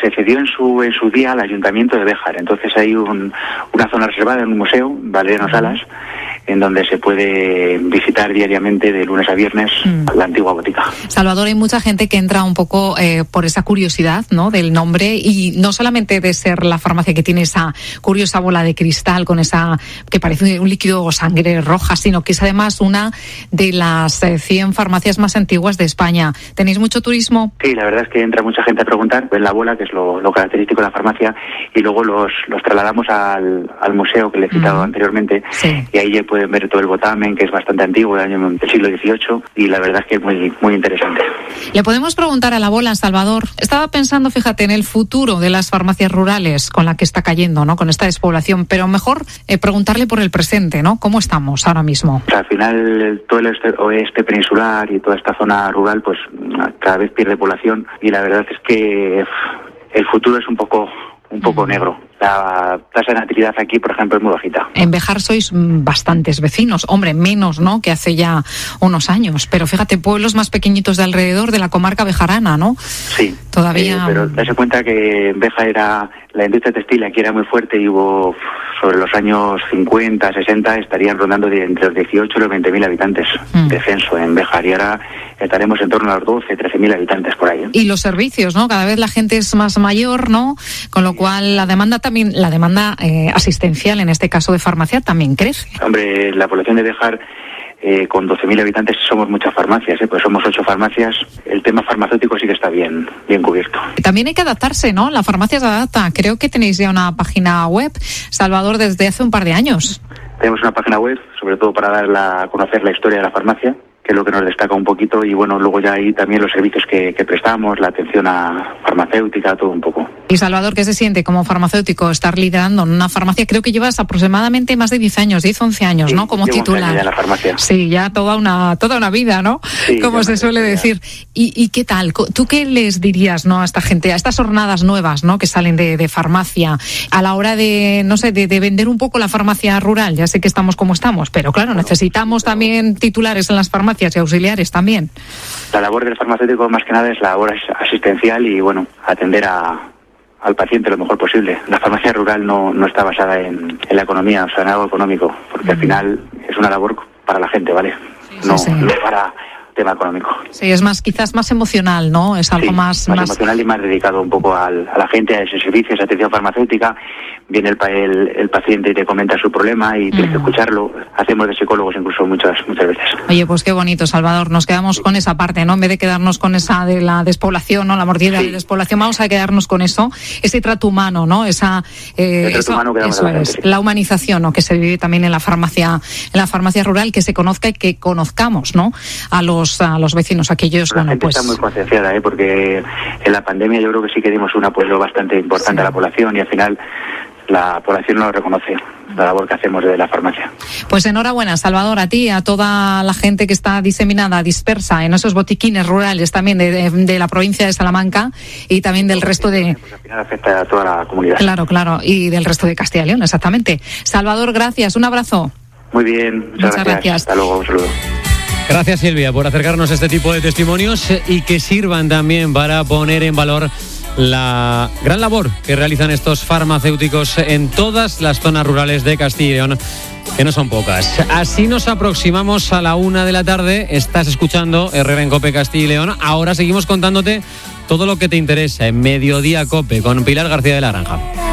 se cedió en su día al Ayuntamiento de Béjar. Entonces hay una zona reservada en un museo, Valeriano Salas, en donde se puede visitar diariamente de lunes a viernes la antigua botica. Salvador, hay mucha gente que entra un poco por esa curiosidad, ¿no?, del nombre, y no solamente de ser la farmacia que tiene esa curiosa bola de cristal con esa que parece un líquido o sangre roja, sino que es además una de las 100 farmacias más antiguas de España. ¿Tenéis mucho turismo? Sí, la verdad es que entra mucha gente a preguntar, ven la bola, que es lo característico de la farmacia, y luego los trasladamos al museo que le he citado anteriormente, y ahí pueden ver todo el botamen, que es bastante antiguo, del siglo XVIII, y la verdad es que es muy, muy interesante. Le podemos preguntar a la bola, Salvador. Estaba pensando, fíjate, en el futuro de las farmacias rurales con la que está cayendo, ¿no?, con esta despoblación, pero mejor preguntarle por el presente, ¿no? ¿Cómo estamos ahora mismo? O sea, al final, todo el oeste peninsular y toda esta zona rural, pues cada vez pierde población, y la verdad es que el futuro es un poco negro. La tasa de natalidad aquí, por ejemplo, es muy bajita. En Béjar sois bastantes vecinos, hombre, menos, ¿no?, que hace ya unos años, pero fíjate, pueblos más pequeñitos de alrededor de la comarca bejarana, ¿no? Sí. Todavía. Pero dase cuenta que en Béjar la industria textil aquí era muy fuerte, y hubo sobre los años 50, 60 estarían rondando entre los 18 y los 20.000 habitantes de censo en Béjar, y ahora estaremos en torno a los 12, 13.000 habitantes por ahí. Y los servicios, ¿no? Cada vez la gente es más mayor, ¿no? Con lo cual la demanda asistencial, en este caso de farmacia, también crece. Hombre, la población de Béjar, con 12.000 habitantes, somos muchas farmacias, pues somos 8 farmacias. El tema farmacéutico sí que está bien cubierto. También hay que adaptarse, ¿no? La farmacia se adapta. Creo que tenéis ya una página web, Salvador, desde hace un par de años. Tenemos una página web, sobre todo para a conocer la historia de la farmacia, que es lo que nos destaca un poquito, y bueno, luego ya hay también los servicios que prestamos, la atención a farmacéutica, todo un poco. Y Salvador, ¿qué se siente como farmacéutico estar liderando en una farmacia? Creo que llevas aproximadamente más de 10 años, 10, 11 años, sí, ¿no? Como titular. Ya en la farmacia. Sí, ya toda una vida, ¿no? Sí, como se suele decir. ¿Y qué tal? ¿Tú qué les dirías, no, a esta gente, a estas jornadas nuevas, ¿no?, que salen de farmacia, a la hora de, no sé, de vender un poco la farmacia rural? Ya sé que estamos como estamos, pero claro, necesitamos también titulares en las farmacias y auxiliares también. La labor del farmacéutico, más que nada, es la labor asistencial y, bueno, atender al paciente lo mejor posible. La farmacia rural no está basada en la economía, o sea, en algo económico, porque al final es una labor para la gente, ¿vale? No para tema económico. Sí, es quizás más emocional, ¿no? Es algo más emocional y más dedicado un poco a la gente, a ese servicio, a esa atención farmacéutica. Viene el paciente y te comenta su problema y tienes que escucharlo. Hacemos de psicólogos incluso muchas veces. Oye, pues qué bonito, Salvador. Nos quedamos con esa parte, ¿no? En vez de quedarnos con esa de la despoblación, ¿no?, la mordida de despoblación, vamos a quedarnos con eso, ese trato humano, ¿no? El trato humano que damos a la gente, la humanización, ¿no?, que se vive también en la farmacia rural, que se conozca y que conozcamos, ¿no?, a los vecinos, aquellos, la gente está muy concienciada, porque en la pandemia yo creo que sí que dimos un apoyo bastante importante a la población, y al final la población no lo reconoce, la labor que hacemos desde la farmacia. Pues enhorabuena, Salvador, a ti, a toda la gente que está diseminada, dispersa en esos botiquines rurales también de la provincia de Salamanca y también del resto de... Pues al final afecta a toda la comunidad. Claro, y del resto de Castilla y León, exactamente. Salvador, gracias, un abrazo. Muy bien, muchas gracias. Hasta luego, un saludo. Gracias, Silvia, por acercarnos a este tipo de testimonios y que sirvan también para poner en valor la gran labor que realizan estos farmacéuticos en todas las zonas rurales de Castilla y León, que no son pocas. Así nos aproximamos a la 1:00 p.m. Estás escuchando Herrera en COPE Castilla y León. Ahora seguimos contándote todo lo que te interesa en Mediodía COPE con Pilar García de la Granja.